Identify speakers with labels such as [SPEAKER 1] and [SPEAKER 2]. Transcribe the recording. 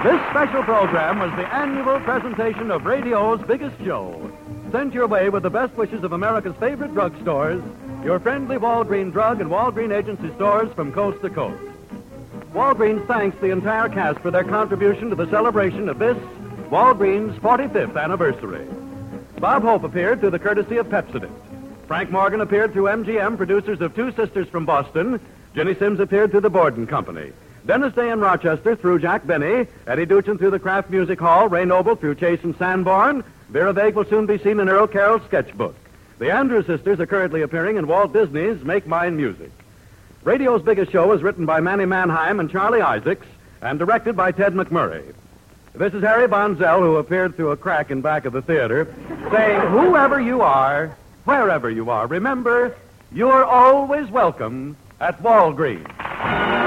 [SPEAKER 1] This special program was the annual presentation of radio's biggest show. Sent your way with the best wishes of America's favorite drugstores, your friendly Walgreens Drug and Walgreens Agency stores from coast to coast. Walgreens thanks the entire cast for their contribution to the celebration of this, Walgreens' 45th anniversary. Bob Hope appeared through the courtesy of Pepsodent. Frank Morgan appeared through MGM, producers of Two Sisters from Boston. Jenny Sims appeared through the Borden Company. Dennis Day in Rochester through Jack Benny. Eddie Duchin through the Kraft Music Hall. Ray Noble through Chase and Sanborn. Vera Vague will soon be seen in Earl Carroll's sketchbook. The Andrews sisters are currently appearing in Walt Disney's Make Mine Music. Radio's biggest show is written by Manny Manheim and Charlie Isaacs and directed by Ted McMurray. This is Harry Bonzell, who appeared through a crack in back of the theater, saying, whoever you are, wherever you are, remember, you're always welcome at Walgreens.